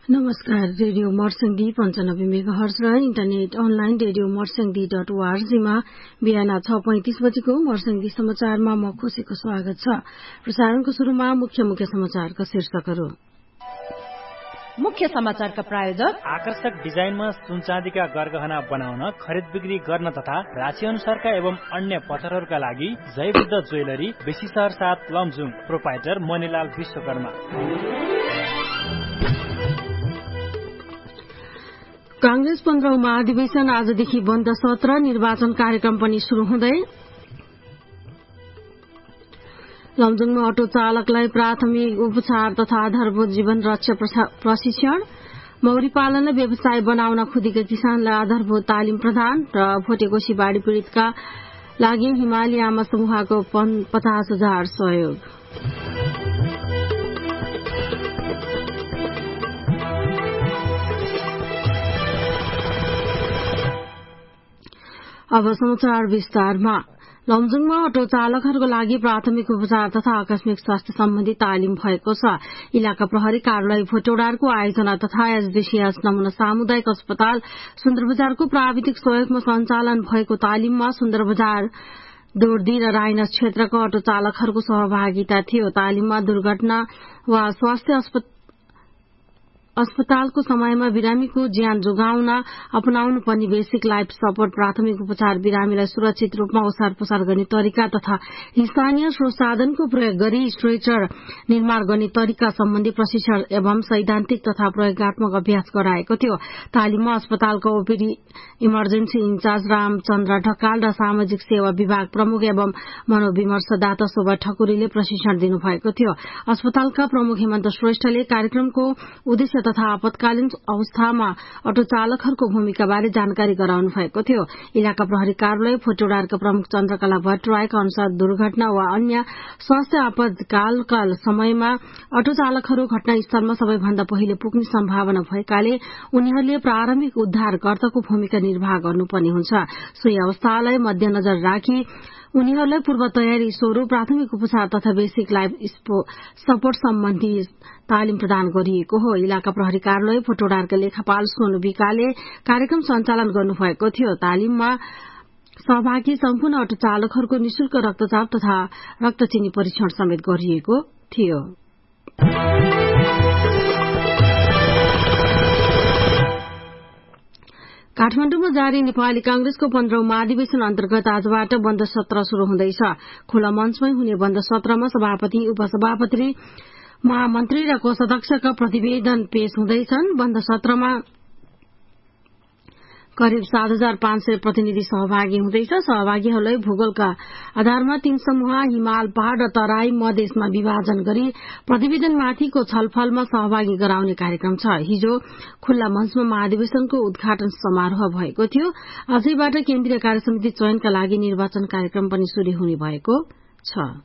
नमस्कार। Radio मर्सिङदी 95 megahertz र internet online radio मर्सिङदी.org मा बिहान 6:35 बजेको मर्सिङदी समाचारमा म खुशीको स्वागत छ। प्रसारणको शुरूमा मुख्य समाचारका शीर्षकहरू। मुख्य समाचारका प्रायोजक आकर्षक डिजाइनमा सुनचाँदीका गरगहना बनाउन, खरिद बिक्री गर्न तथा राशि अनुसारका एवं अन्य पसलहरूका लागि जयबुद्ध ज्वेलरी, बेसीसहर 7 लमजुङ। प्रोपाइटर मणिलाल विश्वकर्मा। कांग्रेस 15औं महाधिवेशन आजदेखि बन्द सत्र, निर्वाचन कार्यक्रम पनि शुरू हुँदै। लमजुङमा अटो चालकलाई प्राथमिक उपचार तथा आधारभूत जीवन रक्षा प्रशिक्षण। मौरी पालन व्यवसाय बनाउन खुदेका किसानलाई आधारभूत तालिम प्रदान र भोटेकोशी बाढ़ी पीड़ितका लागि हिमाली आमा समूहको 50,000 सहयोग। अब समाचार विस्तारमा। लमजुङमा अटो चालकहरूको लागि प्राथमिक उपचार तथा आकस्मिक स्वास्थ्य सम्बन्धी तालिम भएको छ। इलाका प्रहरी कार्यालय भोटौडारको आयोजना तथा एसडीसीएस नमुना सामुदायिक अस्पताल सुन्दरबजारको प्राविधिक सहयोगमा सञ्चालन भएको तालिममा सुन्दरबजार, दोर्दी र राइनस क्षेत्रका अटो चालकहरूको सहभागिता थियो। तालिममा दुर्घटना वा स्वास्थ्य अस्पतालको समयमा बिरामीको ज्यान जोगाउन अपनाउनु पर्ने बेसिक लाइफ सपोर्ट, प्राथमिक उपचार, बिरामीलाई सुरक्षित रूपमा ओसार पसार गर्ने तरिका तथा स्थानीय स्रोत साधनको प्रयोग गरी स्ट्रेचर निर्माण गर्ने तरिका सम्बन्धी प्रशिक्षण एवं सैद्धान्तिक तथा प्रयोगात्मक अभ्यास गराएको थियो। तालिममा अस्पतालका OPD emergency in charge Ramchandra Dhakal र सामाजिक सेवा विभाग प्रमुख एवं मनोविमर्शदाता शोभा ठकुरीले प्रशिक्षण दिनुभएको थियो। अस्पतालका प्रमुख हेमन्त श्रेष्ठले कार्यक्रमको उद्देश्य तथा आपतकालीन अवस्थामा अटो चालकहरूको भूमिका बारे जानकारी गराउनु भएको थियो। इलाका प्रहरी कार्यालय भोटौडारका प्रमुख चन्द्रकला भट्टराईका अनुसार दुर्घटना वा अन्य स्वास्थ्य आपतकालका समयमा अटो चालकहरू घटनास्थलमा सबैभन्दा पहिले पुग्ने सम्भावना भएकाले उनीहरूले प्रारम्भिक उद्धारकर्ताको भूमिका निर्वाह गर्नुपर्ने हुन्छ। सोही अवस्थालाई मध्यनजर राखी उनीहरूलाई पूर्व तयारी स्वरूप प्राथमिक उपचार तथा बेसिक लाइफ सपोर्ट सम्बन्धी तालिम प्रदान गरिएको हो। इलाका प्रहरी कार्यालय भोटौडारका लेखापाल सोनु विकाले कार्यक्रम सञ्चालन गर्नुभएको थियो। तालिममा सहभागी सम्पूर्ण अटो चालकहरूको निशुल्क रक्तचाप तथा रक्तचिनी परीक्षण समेत गरिएको थियो। काठमाडौँमा जारी नेपाली कांग्रेसको 15औं महाधिवेशन अन्तर्गत आजबाट बन्द सत्र शुरू हुँदैछ। खुला मञ्चमै हुने बन्द सत्रमा सभापति, उपसभापति, महामन्त्री र कोषाध्यक्षका प्रतिवेदन पेश हुँदैछन्। बन्द सत्रमा करिब 7,500 प्रतिनिधि सहभागी हुँदैछ। सहभागीहरूलाई भूगोलका आधारमा 3 समूह हिमाल, पहाड़ र तराई मधेसमा विभाजन गरी प्रतिवेदनमाथिको छलफलमा सहभागी गराउने कार्यक्रम छ। हिजो खुल्ला मञ्चमा महाधिवेशनको उद्घाटन समारोह भएको थियो। आजैबाट केन्द्रीय कार्यसमिति चयनका लागि निर्वाचन कार्यक्रम पनि शुरू हुने भएको छ।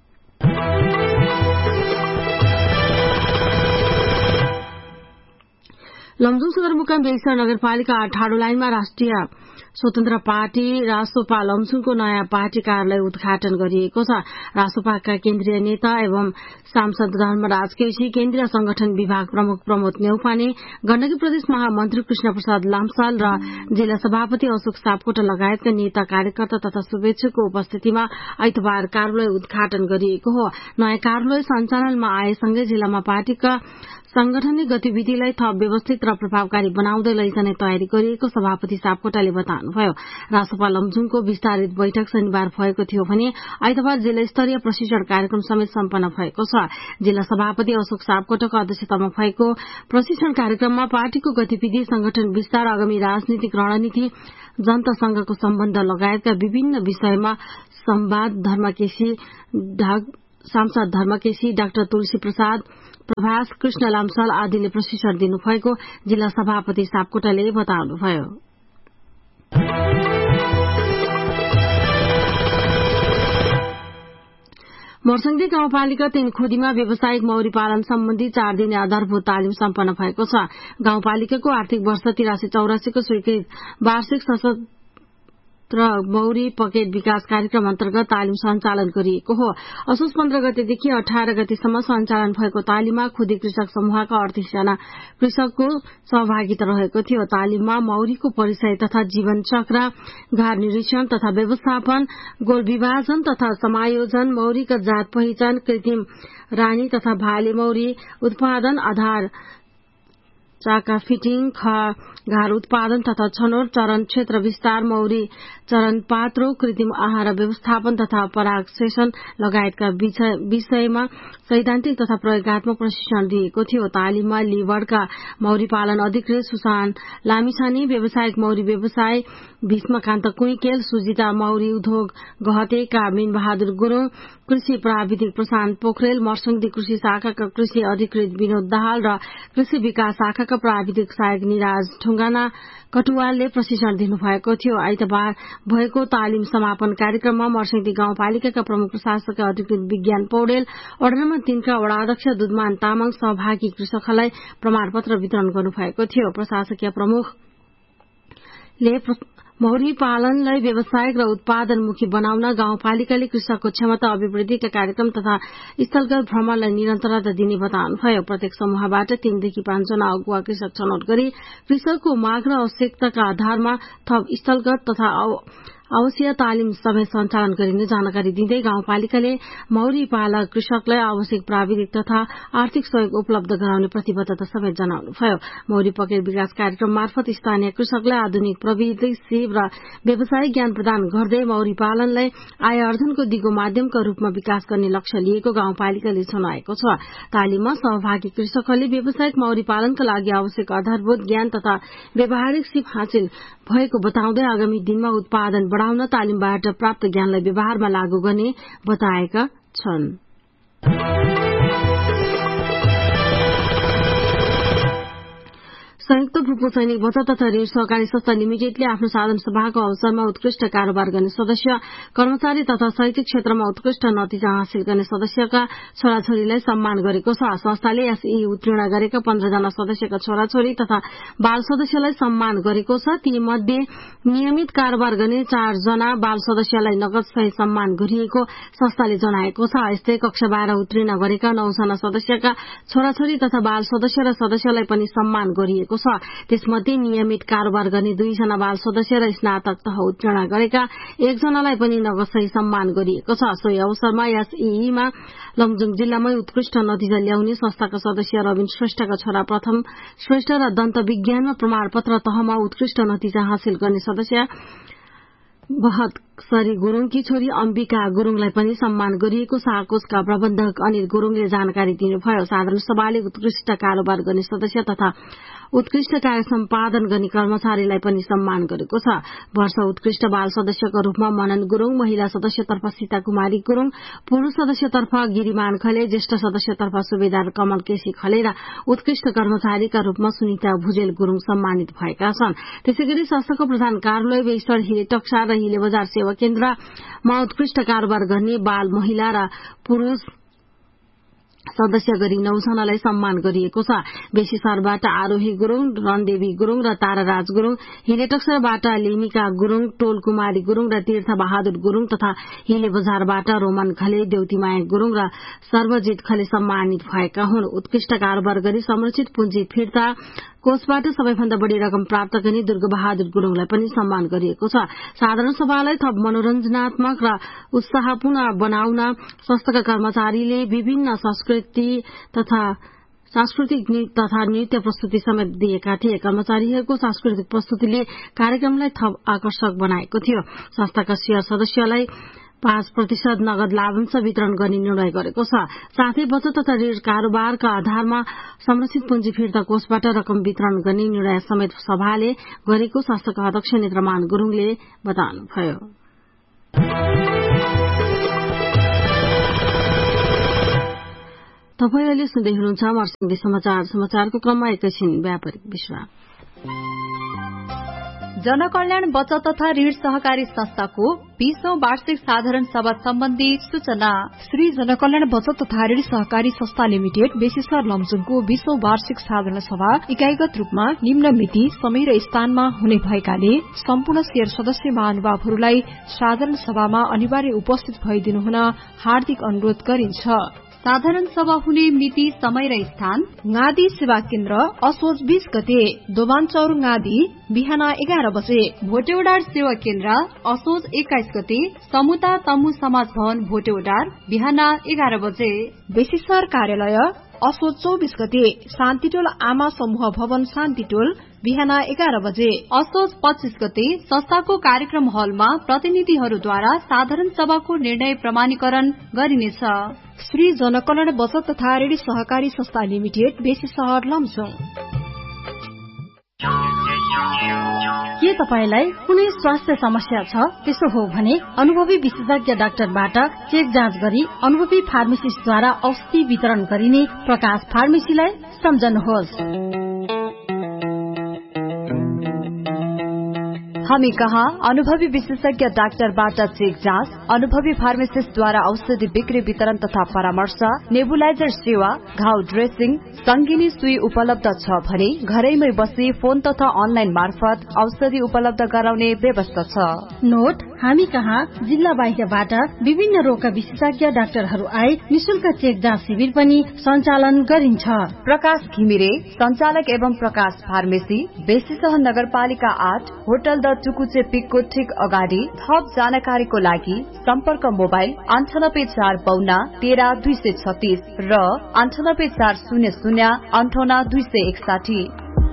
लमजुङ सदरमुकाम बेगसर नगरपालिका 8 लाइनमा राष्ट्रिय स्वतन्त्र पार्टी रासोपा लमजुङको नयाँ पार्टी कार्यालय उद्घाटन गरिएको छ। रासोपाका केन्द्रीय नेता एवं सांसद धर्मराज केसी, केन्द्रीय संगठन विभाग प्रमुख प्रमोद न्यौपाने, गण्डकी प्रदेश महामन्त्री कृष्ण प्रसाद लामसाल र जिल्ला सभापति अशोक सापकोटा लगायतका नेता, कार्यकर्ता तथा शुभेच्छुकको उपस्थितिमा आइतबार कार्यालय उद्घाटन गरिएको हो। नयाँ कार्यालय सञ्चालनमा आएसँगै जिल्लामा पार्टीका सांगठनिक गतिविधिलाई थप व्यवस्थित र प्रभावकारी बनाउँदै लैजाने तयारी गरिएको सभापति सापकोटाले बताउनुभयो। रासोपा लमजुङको विस्तारित बैठक शनिबार भएको थियो भने आइतबार जिल्ला स्तरीय प्रशिक्षण कार्यक्रम समेत सम्पन्न भएको छ। जिल्ला सभापति अशोक सापकोटाको अध्यक्षतामा भएको प्रशिक्षण कार्यक्रममा पार्टीको गतिविधि, संगठन विस्तार, आगामी राजनीतिक रणनीति, जनतासँगको सम्बन्ध लगायतका विभिन्न विषयमा सांसद धर्मकेशी, डाक्टर तुलसी प्रसाद, प्रभास, कृष्ण लामसाल आदिले प्रशिक्षण दिनुभएको जिल्ला सभापति सापकोटाले बताउनुभयो। मर्सिङदी गाउँपालिका 3 खोदीमा व्यावसायिक मौरी पालन सम्बन्धी 4 दिने आधारभूत तालिम सम्पन्न भएको छ। गाउँपालिकाको आर्थिक वर्ष 83-84 को स्वीकृत वार्षिक मौरी पकेट विकास कार्यक्रम अन्तर्गत तालिम सञ्चालन गरिएको हो। असोज 15 गतेदेखि 18 गतेसम्म सञ्चालन भएको तालिममा खुदी कृषक समूहका 38 जना कृषकको सहभागिता रहेको थियो। तालिममा मौरीको परिचय तथा जीवन चक्र, घर निरीक्षण तथा व्यवस्थापन, गोल विभाजन तथा समायोजन, मौरीका जात पहिचान, कृत्रिम रानी तथा भाले मौरी उत्पादन, आधार चाका फिटिङ, घर उत्पादन तथा छनौट, चरण क्षेत्र विस्तार, मौरी चरण पात्रो, कृत्रिम आहार व्यवस्थापन तथा पराग सेसन लगायतका विषयमा सैद्धान्तिक तथा प्रयोगात्मक प्रशिक्षण दिएको थियो। तालिममा लिवरका मौरी पालन अधिकृत सुसान लामिछाने, व्यावसायिक मौरी व्यवसाय भीष्मकान्त कुइकेल, सुजिता मौरी उद्योग गहतेका मीन बहादुर गुरूङ, कृषि प्राविधिक प्रशान्त पोखरेल, मर्सङ्दी कृषि शाखाका कृषि अधिकृत विनोद दाहाल र कृषि विकास शाखाका प्राविधिक सहायक निराज ढुङ्गाना कटुवालले प्रशिक्षण दिनुभएको थियो। आइतबार भएको तालिम समापन कार्यक्रममा मर्सङ्दी गाउँपालिकाका प्रमुख प्रशासक अधिकृत विज्ञान पौडेल, वडा नम्बर 3 का वडा अध्यक्ष दुधमान तामाङ सहभागी कृषकहरूलाई प्रमाणपत्र वितरण गर्नुभएको थियो। प्रशासकीय प्रमुखले मौरी पालनलाई व्यावसायिक र उत्पादनमुखी बनाउन गाउँपालिकाले कृषकको क्षमता अभिवृद्धिका कार्यक्रम तथा स्थलगत भ्रमणलाई निरन्तरता दिने बताउनुभयो। प्रत्येक समूहबाट 3 देखि 5 जना अगुवा कृषक छनौट गरी कृषकको माग र आवश्यकताका आधारमा थप स्थलगत तथा आवश्यक तालिम समेत सञ्चालन गरिने जानकारी दिँदै गाउँपालिकाले मौरी पालक कृषकलाई आवश्यक प्राविधिक तथा आर्थिक सहयोग उपलब्ध गराउने प्रतिबद्धता समेत जनाउनुभयो। मौरी पकेट विकास कार्यक्रम मार्फत स्थानीय कृषकलाई आधुनिक प्रविधि सिप र व्यावसायिक ज्ञान प्रदान गर्दै मौरी पालनलाई आय आर्जनको दिगो माध्यमका रूपमा विकास गर्ने लक्ष्य लिएको गाउँपालिकाले जनाएको छ। तालिममा सहभागी कृषकहरूले व्यावसायिक मौरी पालनका लागि आवश्यक आधारभूत ज्ञान तथा व्यावहारिक सिप हासिल भएको बताउँदै आगामी दिनमा उत्पादन बढ़ाउन तालिमबाट प्राप्त ज्ञानलाई व्यवहारमा लागू गर्ने बताएका छन्। संयुक्त भूपू सैनिक बचत तथा ऋण सहकारी संस्था लिमिटेडले आफ्नो साधारण सभाको अवसरमा उत्कृष्ट कारोबार गर्ने सदस्य, कर्मचारी तथा शैक्षिक क्षेत्रमा उत्कृष्ट नतिजा हासिल गर्ने सदस्यका छोराछोरीलाई सम्मान गरेको छ। संस्थाले एसई उत्तीर्ण गरेका 15 जना सदस्यका छोराछोरी तथा बाल सदस्यलाई सम्मान गरेको छ। ती मध्ये नियमित कारोबार गर्ने 4 जना बाल सदस्यलाई नगद सहित सम्मान गरिएको संस्थाले जनाएको छ। यस्तै कक्षा 12 उत्तीर्ण गरेका 9 जना सदस्यका छोराछोरी तथा बाल सदस्य र सदस्यलाई पनि सम्मान गरिएको छ। त्यसमध्ये नियमित कारोबार गर्ने 2 जना बाल सदस्य र स्नातक तह उत्तीर्ण गरेका 1 जनालाई पनि नगदसहित सम्मान गरिएको छ। सोही अवसरमा एसईमा लमजुङ जिल्लामै उत्कृष्ट नतिजा ल्याउने संस्थाका सदस्य रविन श्रेष्ठका छोरा प्रथम श्रेष्ठ र दन्त विज्ञानमा प्रमाणपत्र तहमा उत्कृष्ट नतिजा हासिल गर्ने सदस्य बहतसरी गुरूङकी छोरी अम्बिका गुरूङलाई पनि सम्मान गरिएको शाहकोषका प्रबन्धक अनिल गुरूङले जानकारी दिनुभयो। साधारण सभाले उत्कृष्ट कारोबार गर्ने सदस्य तथा उत्कृष्ट कार्य सम्पादन गर्ने कर्मचारीलाई पनि सम्मान गरेको छ। वर्ष उत्कृष्ट बाल सदस्यको रूपमा मनन गुरूङ, महिला सदस्यतर्फ सीता कुमारी गुरूङ, पुरूष सदस्यतर्फ गिरिमान खले, ज्येष्ठ सदस्यतर्फ सुबेदार कमल केसी खले र उत्कृष्ट कर्मचारीका रूपमा सुनिता भुजेल गुरूङ सम्मानित भएका छन्। त्यसैगरी संस्थाको प्रधान कार्यालय बेस्टर हिले टक्सा र हिले बजार सेवा केन्द्रमा उत्कृष्ट कारोबार गर्ने बाल, महिला र पुरूष सदस्य गरी 9 जनालाई सम्मान गरिएको छ। बेसीसरबाट आरोही गुरूङ, रणदेवी गुरूङ र ताराराज गुरूङ, हिलेटक्सरबाट लिमिका गुरूङ, टोल कुमारी गुरूङ र तीर्थ बहादुर गुरूङ तथा हिले बजारबाट रोमन खले, देउतीमाया गुरूङ र सर्वजित खले सम्मानित भएका हुन्। उत्कृष्ट कारोबार गरी संरक्षित पुँजी फिर्ता कोषबाट सबैभन्दा बढ़ी रकम प्राप्त गर्ने दुर्ग बहादुर गुरूङलाई पनि सम्मान गरिएको छ। साधारण सभालाई थप मनोरञ्जनात्मक र उत्साहपूर्ण बनाउन संस्थाका कर्मचारीले विभिन्न सांस्कृतिक तथा नृत्य प्रस्तुति समेत दिएका थिए। कर्मचारीहरूको सांस्कृतिक प्रस्तुतिले कार्यक्रमलाई थप आकर्षक बनाएको थियो। संस्थाका शेयर सदस्यलाई 5% नगद लाभांश वितरण गर्ने निर्णय गरेको छ। साथै बचत तथा ऋण कारोबारका आधारमा संरक्षित पुँजी फिर्ता कोषबाट रकम वितरण गर्ने निर्णय समेत सभाले गरेको संस्थाका अध्यक्ष नेत्रमान गुरूङले बताउनुभयो। तपाईं अहिले सुन्दै हुनुहुन्छ मर्सिङदी समाचार। समाचारको क्रममा एकैछिन व्यापारिक विश्राम। जनकल्याण बचत तथा ऋण सहकारी संस्थाको 20औं वार्षिक साधारण सभा सम्बन्धी सूचना। श्री जनकल्याण बचत तथा ऋण सहकारी संस्था लिमिटेड बेसीसर लमजुङको 20औं वार्षिक साधारण सभा इकाइगत रूपमा निम्न मिति, समय र स्थानमा हुने भएकाले सम्पूर्ण शेयर सदस्य महानुभावहरूलाई साधारण सभामा अनिवार्य उपस्थित भइदिनु हुन हार्दिक अनुरोध गरिन्छ। साधारण सभा हुने मिति, समय र स्थान गादी सेवा केन्द्र असोज 20 गते, दोभानचौर गादी, बिहान 11 बजे। भोटेउडार सेवा केन्द्र असोज 21 गते, समुता तमु समाज भवन भोटेउडार, बिहान 11 बजे। बेसीसर कार्यालय असोज 24 गते, शान्तिटोल आमा समूह भवन शान्तिटोल, बिहान 11 बजे। असोज 25 गते, संस्थाको कार्यक्रम हलमा प्रतिनिधिहरूद्वारा साधारण सभाको निर्णय प्रमाणीकरण गरिनेछ। श्री जनकल्याण बचत तथा ऋण सहकारी संस्था लिमिटेड बेसीसहर लमजुङ। के तपाईलाई कुनै स्वास्थ्य समस्या छ? त्यसो हो भने अनुभवी विशेषज्ञ डाक्टरबाट चेक जाँच गरी अनुभवी फार्मेसिस्टद्वारा औषधि वितरण गरिने प्रकाश फार्मेसीलाई सम्झनुहोस्। हामी कहाँ अनुभवी विशेषज्ञ डाक्टरबाट चेक जाँच, अनुभवी फार्मासिस्टद्वारा औषधि बिक्री वितरण तथा परामर्श, नेबुलाइजर सेवा, घाउ ड्रेसिङ, संगिनी सुई उपलब्ध छ भने घरैमै बसी फोन तथा अनलाइन मार्फत औषधि उपलब्ध गराउने व्यवस्था छ। नोट, हामी कहाँ जिल्ला बाहिरबाट विभिन्न रोगका विशेषज्ञ डाक्टरहरू आए निशुल्क चेक जाँच शिविर पनि सञ्चालन गरिन्छ। प्रकाश घिमिरे, संचालक एवं प्रकाश फार्मेसी, बेसीसहर नगरपालिका 8, होटल द चुकुचे पिकको ठीक अगाडि। थप जानकारीको लागि सम्पर्क मोबाइल 9845 13 236 र 9840 58 261।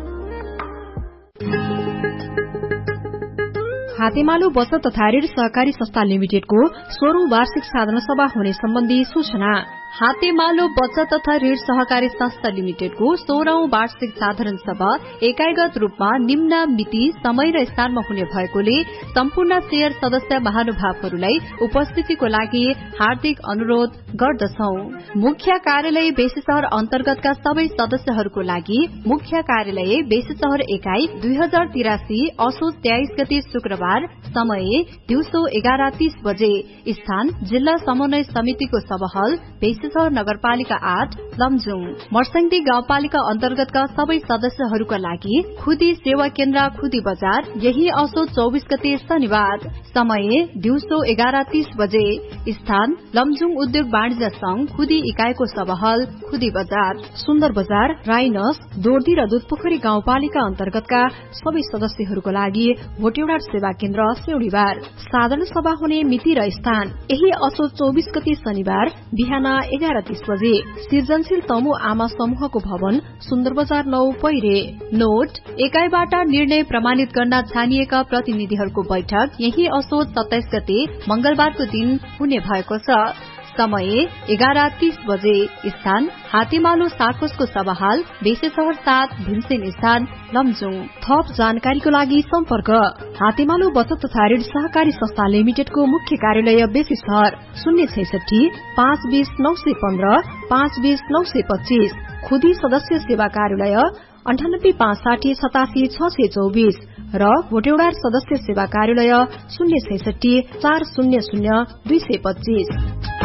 हातेमालो बचत तथा ऋण सहकारी संस्था लिमिटेडको 16औं वार्षिक साधारण सभा हुने सम्बन्धी सूचना। हातेमालो बचत तथा ऋण सहकारी संस्था लिमिटेडको 16औं वार्षिक साधारण सभा एकाइगत रूपमा निम्न मिति, समय र स्थानमा हुने भएकोले सम्पूर्ण शेयर सदस्य महानुभावहरूलाई उपस्थितिको लागि हार्दिक अनुरोध गर्दछौं। मुख्य कार्यालय बेसीसहर अन्तर्गतका सबै सदस्यहरूको लागि मुख्य कार्यालय बेसीसहर एकाइ 2083 असोज 23 गते शुक्रबार, समय दिउँसो 11:30 बजे, स्थान जिल्ला समन्वय समितिको सभाहल बेसीसहर नगरपालिका 8 लमजुङ। मर्सङ्दी गाउँपालिका अन्तर्गतका सबै सदस्यहरूका लागि खुदी सेवा केन्द्र खुदी बजार, यही असोज 24 गते शनिबार, समय दिउँसो 11:30 बजे, स्थान लमजुङ उद्योग वाणिज्य संघ खुदी इकाइको सभाहल खुदी बजार। सुन्दर बजार, राइनस, दोर्दी र दुधपोखरी गाउँपालिका अन्तर्गतका सबै सदस्यहरूको लागि भोटेउडार सेवा केन्द्र सेउडीबार। साधारण सभा हुने मिति र स्थान यही असोज 24 गते शनिबार, बिहान 11:30 बजे, सृजनशील तमु आमा समूहको भवन, सुन्दर बजार 9 पैरे। नोट, एकाइबाट निर्णय प्रमाणित गर्न छानिएका प्रतिनिधिहरूको बैठक यही असोज 27 गते मंगलबारको दिन हुने भएको छ। समय 11:30 बजे, स्थान हातेमालो साकोसको सभाहाल बेसीसहर 7 भीमसेन स्थान लमजुङ। थप जानकारीको लागि सम्पर्क हातेमालो बचत तथा ऋण सहकारी संस्था लिमिटेडको मुख्य कार्यालय बेसीसहर 066 520 915 520 925, खुदी सदस्य सेवा कार्यालय 98 560 87 624 र भोटेउडार सदस्य सेवा कार्यालय 066 400 225।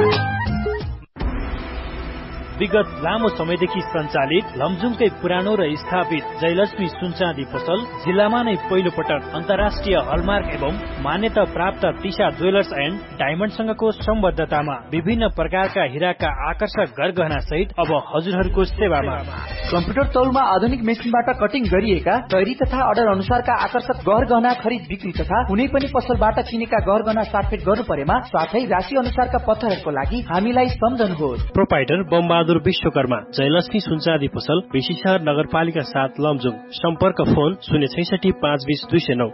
विगत लामो समयदेखि सञ्चालित लमजुङकै पुरानो र स्थापित जयलक्ष्मी सुनचाँदी पसल जिल्लामा नै पहिलो पटक अन्तर्राष्ट्रिय हलमार्क एवं मान्यता प्राप्त तिशा ज्वेलर्स एन्ड डायमण्डसँगको सम्बद्धतामा विभिन्न प्रकारका हिराका आकर्षक गरगहना सहित अब हजुरहरूको सेवामा। कम्प्युटर तौलमा आधुनिक मेसिनबाट कटिङ गरिएका तैरी तथा अर्डर अनुसारका आकर्षक गहना खरिद बिक्री तथा कुनै पनि पसलबाट किनेका गहना साटफेट गर्नु परेमा साथै राशि अनुसारका पत्थरहरूको लागि हामीलाई सम्झनुहोस्। प्रोपाइटर बमबहादुर विश्वकर्मा, जयलक्ष्मी सुनचाँदी पसल, बेसीसहर नगरपालिका 7 लमजुङ। सम्पर्क फोन 066 520 209।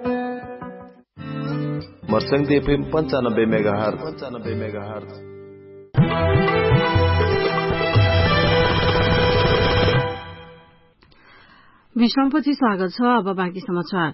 मर्सङ्दी FM 95 megahertz. विश्रामपछि स्वागत छ। अब बाँकी समाचार।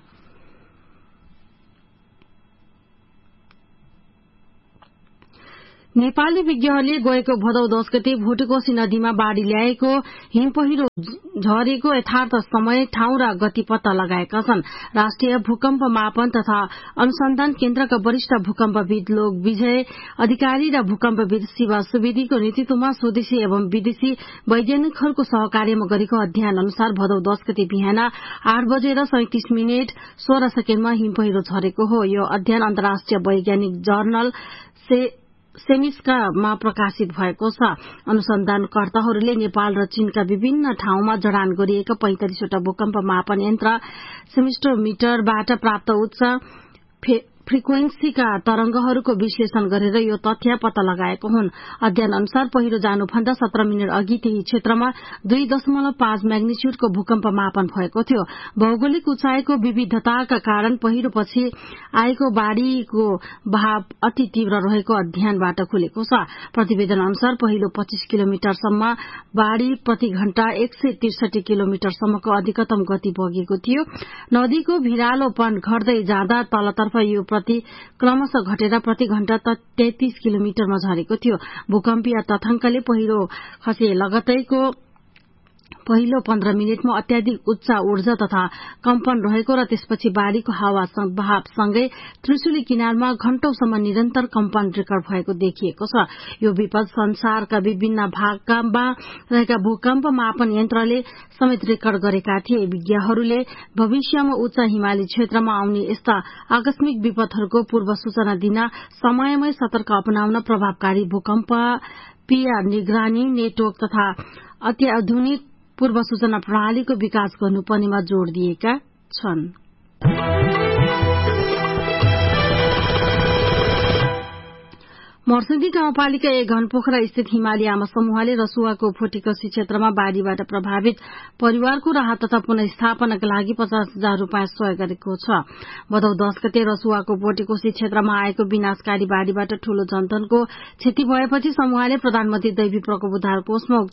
नेपाली विज्ञहरूले गएको भदौ 10 गते भुटकोशी नदीमा बाढ़ी ल्याएको हिमपहिरो झरेको यथार्थ समय ठाउँ र गति पत्ता लगाएका छन्। राष्ट्रिय भूकम्प मापन तथा अनुसन्धान केन्द्रका वरिष्ठ भूकम्पविद लोक विजय अधिकारी र भूकम्पविद शिव सुवेदीको नेतृत्वमा स्वदेशी एवं विदेशी वैज्ञानिकहरूको सहकार्यमा गरेको अध्ययन अनुसार भदौ 10 गते बिहान 8:37 16 सेकेण्डमा हिमपहिरो झरेको हो। यो अध्ययन अन्तर्राष्ट्रिय वैज्ञानिक जर्नल सेमिस्कामा प्रकाशित भएको छ। अनुसन्धानकर्ताहरूले नेपाल र चीनका विभिन्न ठाउँमा जडान गरिएका 45 वटा भूकम्प मापन यन्त्र सेमिस्टोमिटरबाट प्राप्त उच्च फ्रिक्वेन्सीका तरंगहरूको विश्लेषण गरेर यो तथ्य पत्ता लगाएको हुन्। अध्ययन अनुसार पहिरो जानुभन्दा 17 मिनट अघि त्यही क्षेत्रमा 2.5 म्याग्निच्युडको भूकम्प मापन भएको थियो। भौगोलिक उचाइको विविधताका कारण पहिरोपछि आएको बाढ़ीको बहाव अति तीव्र रहेको अध्ययनबाट खुलेको छ। प्रतिवेदन अनुसार पहिलो 25 किलोमिटरसम्म बाढ़ी प्रति घण्टा 163 किलोमिटरसम्मको अधिकतम गति बगेको थियो। नदीको भिरालोपन घट्दै जाँदा तलतर्फ यो क्रमशः घटेर प्रति घण्टा 33 किलोमिटरमा झरेको थियो। भूकम्पीय तथ्याङ्कले पहिरो खसे लगतैको पहिलो 15 मिनटमा अत्याधिक उच्च ऊर्जा तथा कम्पन रहेको र त्यसपछि बाढ़ीको हावा बहावसँगै त्रिशुली किनारमा घण्टौसम्म निरन्तर कम्पन रेकर्ड भएको देखिएको छ। यो विपद संसारका विभिन्न भागमा रहेका भूकम्प मापन यन्त्रले समेत रेकर्ड गरेका थिए। विज्ञहरूले भविष्यमा उच्च हिमाली क्षेत्रमा आउने यस्ता आकस्मिक विपदहरूको पूर्व सूचना दिन समयमै सतर्क अपनाउन प्रभावकारी भूकम्पीय निगरानी नेटवर्क तथा अत्याधुनिक पूर्व सूचना प्रणालीको विकास गर्नुपर्नेमा जोड़ दिएका छन्। मर्सिदी गाउँपालिका 1 घनपोखरा स्थित हिमाली आमा समूहले रसुवाको भोटिकोशी क्षेत्रमा बाढ़ीबाट प्रभावित परिवारको राहत तथा पुनर्स्थापनाका लागि 50,000 रूपियाँ सहयोग गरेको छ। भदौ 10 गते रसुवाको भोटिकोशी क्षेत्रमा आएको विनाशकारी बाढ़ीबाट ठूलो जनधनको क्षति भएपछि समूहले प्रधानमन्त्री दैवी प्रकोप उद्धार कोषमा